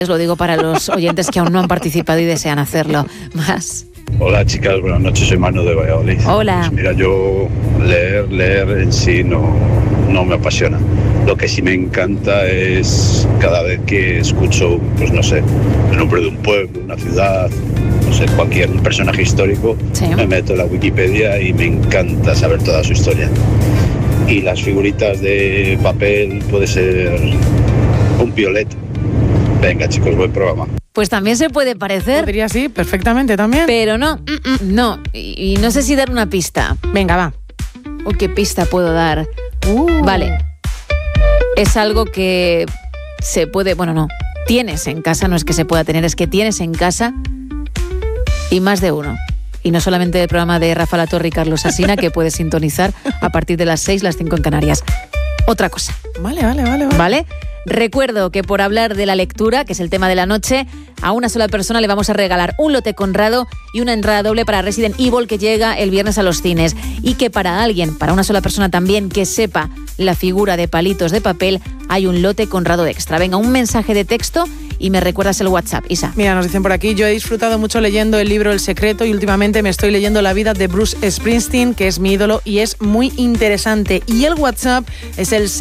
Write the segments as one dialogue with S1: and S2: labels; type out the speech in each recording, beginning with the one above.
S1: Lo digo para los oyentes que aún no han participado y desean hacerlo. Más.
S2: Hola chicas, buenas noches, soy Manu de Valladolid.
S1: Hola.
S2: Pues mira, yo leer en sí no me apasiona. Lo que sí me encanta es cada vez que escucho, pues no sé, el nombre de un pueblo, una ciudad, no sé, cualquier personaje histórico,
S1: sí,
S2: me meto en la Wikipedia y me encanta saber toda su historia. Y las figuritas de papel puede ser un piolet. Venga chicos, buen programa.
S1: Pues también se puede parecer.
S3: Podría, sí, perfectamente también.
S1: Pero no, no. Y no sé si dar una pista.
S3: Venga, va.
S1: Uy, ¿qué pista puedo dar? Vale. Es algo que se puede... Bueno, no. Tienes en casa, no es que se pueda tener, es que tienes en casa y más de uno. Y no solamente el programa de Rafa Latorre y Carlos Asina, que puedes sintonizar a partir de las 6, las 5 en Canarias. Otra cosa.
S3: Vale.
S1: ¿Vale? Recuerdo que por hablar de la lectura, que es el tema de la noche, a una sola persona le vamos a regalar un lote Conrado y una entrada doble para Resident Evil, que llega el viernes a los cines. Y que para alguien, para una sola persona también, que sepa la figura de palitos de papel, hay un lote Conrado extra. Venga, un mensaje de texto y me recuerdas el WhatsApp. Isa.
S3: Mira, nos dicen por aquí, yo he disfrutado mucho leyendo el libro El Secreto y últimamente me estoy leyendo la vida de Bruce Springsteen, que es mi ídolo y es muy interesante. Y el WhatsApp es el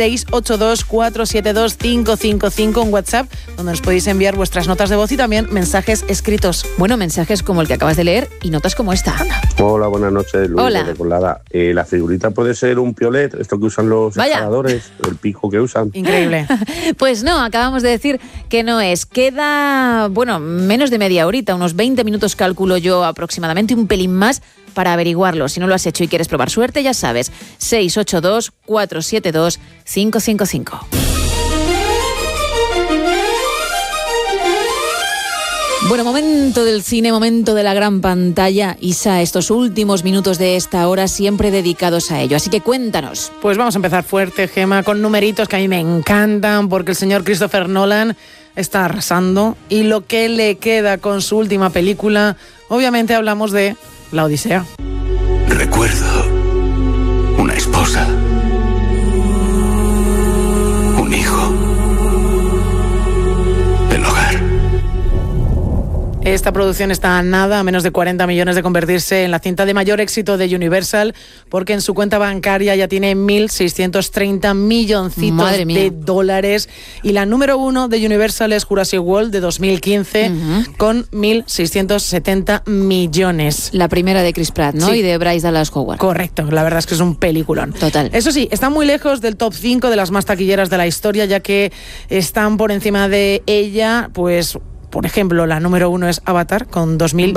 S3: 682-472-555, un WhatsApp donde nos podéis enviar vuestras notas de voz y también mensajes escritos.
S1: Bueno, mensajes como el que acabas de leer y notas como esta.
S4: Hola, buenas noches, Luis.
S1: Hola.
S4: De Colada. La figurita puede ser un piolet, esto que usan los escaladores, el pico que usan.
S3: Increíble.
S1: Pues no, acabamos de decir que no es. Queda, bueno, menos de media horita, unos 20 minutos calculo yo aproximadamente, un pelín más para averiguarlo. Si no lo has hecho y quieres probar suerte, ya sabes, 682-472-555. Bueno, momento del cine, momento de la gran pantalla. Isa, estos últimos minutos de esta hora siempre dedicados a ello. Así que cuéntanos.
S3: Pues vamos a empezar fuerte, Gema, con numeritos que a mí me encantan, porque el señor Christopher Nolan está arrasando. Y lo que le queda con su última película, obviamente hablamos de La Odisea.
S5: Recuerdo una esposa, un hijo, el hogar.
S3: Esta producción está a nada, a menos de 40 millones de convertirse en la cinta de mayor éxito de Universal, porque en su cuenta bancaria ya tiene 1.630 milloncitos de dólares. Y la número 1 de Universal es Jurassic World de 2015, con 1.670 millones.
S1: La primera de Chris Pratt, ¿no?
S3: Sí.
S1: Y de Bryce Dallas Howard.
S3: Correcto, la verdad es que es un peliculón.
S1: Total.
S3: Eso sí, está muy lejos del top 5 de las más taquilleras de la historia, ya que están por encima de ella, pues... Por ejemplo, la número 1 es Avatar, con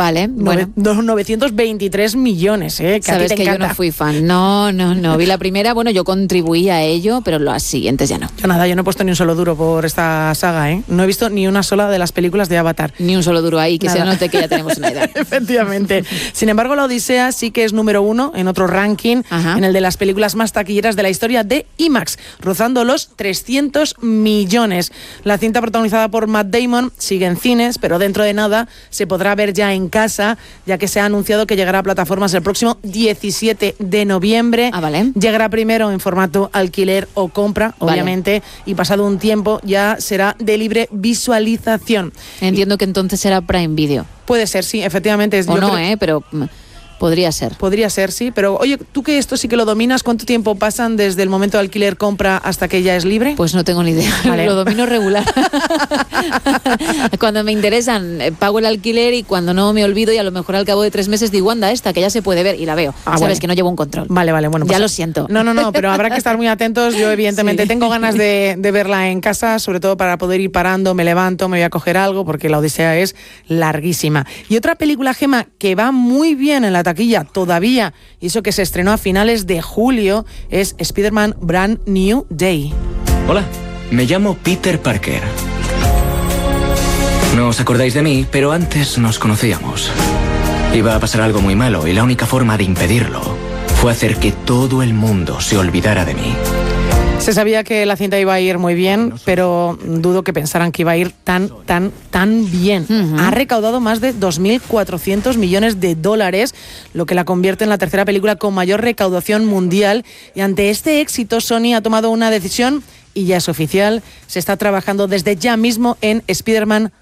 S3: 2.923 millones. Que
S1: sabes
S3: a ti te
S1: que
S3: encanta.
S1: yo no fui fan. No. Vi la primera, bueno, yo contribuí a ello, pero las siguientes ya no.
S3: Yo no he puesto ni un solo duro por esta saga. No he visto ni una sola de las películas de Avatar.
S1: Ni un solo duro ahí, que
S3: Nada.
S1: se note que ya tenemos una edad.
S3: Efectivamente. Sin embargo, La Odisea sí que es número 1 en otro ranking, en el de las películas más taquilleras de la historia de IMAX, rozando los 300 millones. La cinta protagonizada por Matt Damon sigue en cines, pero dentro de nada se podrá ver ya en casa, ya que se ha anunciado que llegará a plataformas el próximo 17 de noviembre.
S1: Vale.
S3: Llegará primero en formato alquiler o compra, obviamente, y pasado un tiempo ya será de libre visualización.
S1: Entiendo que entonces será Prime Video.
S3: Puede ser, sí, efectivamente.
S1: O no, pero... Podría ser.
S3: Podría ser, sí, pero oye, tú que esto sí que lo dominas, ¿cuánto tiempo pasan desde el momento de alquiler-compra hasta que ya es libre?
S1: Pues no tengo ni idea, vale. Lo domino regular. Cuando me interesan, pago el alquiler y cuando no me olvido y a lo mejor al cabo de 3 meses digo, anda esta, que ya se puede ver y la veo. Sabes que no llevo un control.
S3: Vale, bueno.
S1: Ya lo siento.
S3: No, pero habrá que estar muy atentos. Yo evidentemente tengo ganas de verla en casa, sobre todo para poder ir parando, me levanto, me voy a coger algo, porque La Odisea es larguísima. Y otra película, Gema, que va muy bien en la taquilla todavía, y eso que se estrenó a finales de julio, es Spider-Man Brand New Day.
S6: Hola, me llamo Peter Parker. No os acordáis de mí, pero antes nos conocíamos. Iba a pasar algo muy malo y la única forma de impedirlo fue hacer que todo el mundo se olvidara de mí.
S3: Se sabía que la cinta iba a ir muy bien, pero dudo que pensaran que iba a ir tan bien. Ha recaudado más de 2.400 millones de dólares, lo que la convierte en la tercera película con mayor recaudación mundial. Y ante este éxito, Sony ha tomado una decisión Y ya es oficial, se está trabajando desde ya mismo en Spider-Man